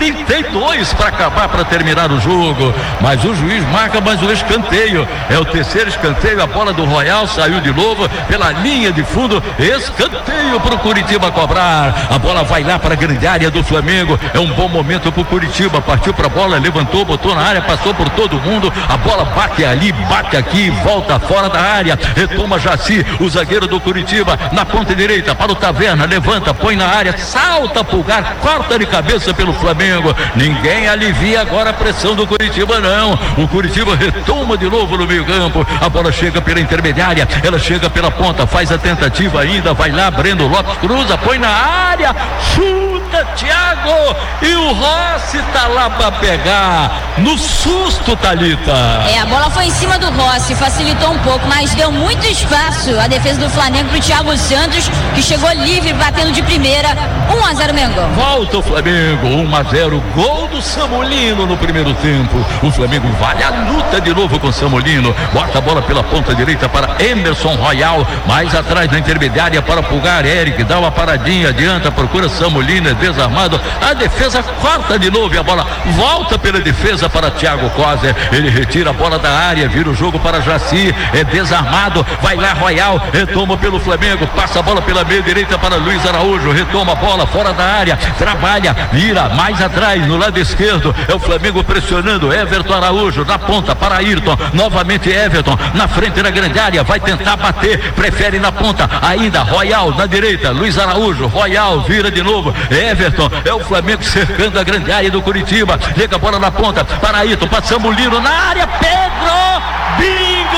32 para acabar, para terminar o jogo. Mas o juiz marca mais um escanteio. É o terceiro escanteio. A bola do Royal saiu de novo pela linha de fundo. Escanteio para o Curitiba cobrar. A bola vai lá para a grande área do Flamengo. É um bom momento para o Curitiba. Partiu para a bola, levantou, botou na área, passou por todo mundo. A bola bate ali, bate aqui, volta fora da área. Retoma Jaci, o zagueiro do Curitiba, na ponta direita para o Taverna. Levanta, põe na área, salta Pulgar, corta de cabeça pelo Flamengo. Ninguém alivia agora a pressão do Curitiba, não. O Curitiba retoma de novo no meio campo. A bola chega pela intermediária, ela chega pela ponta, faz a tentativa ainda, vai lá, Breno Lopes cruza, põe na área, chuta Thiago, e o Rossi tá lá pra pegar. No susto, Thalita. A bola foi em cima do Rossi, facilitou um pouco, mas deu muito espaço a defesa do Flamengo pro Thiago Santos, que chegou livre, batendo de primeira. 1-0 Mengão. Volta o Flamengo, 1-0, gol do Samolino no primeiro tempo. O Flamengo vai à luta de novo com o Samolino, bota a bola pela ponta direita para Emerson Royal, mais atrás na intermediária para Pulgar, Eric, dá uma paradinha, adianta, procura Samolino, é desarmado, a defesa corta de novo e a bola volta pela defesa para Thiago Coser, ele retira a bola da área, vira o jogo para Jaci, é desarmado, vai lá Royal, retoma pelo Flamengo, passa a bola pela meia direita para Luiz Araújo, retoma a bola fora da área, trabalha, vira mais atrás no lado esquerdo, é o Flamengo pressionando, Everton Araújo na ponta para Ayrton, novamente Everton na frente da grande área, vai tentar bater, prefere na ponta, ainda Royal na direita, Luiz Araújo, Royal vira de novo, Everton, é o Flamengo cercando a grande área do Curitiba, chega a bola na ponta para Ayrton, para Samolino na área, Pedro, bingo!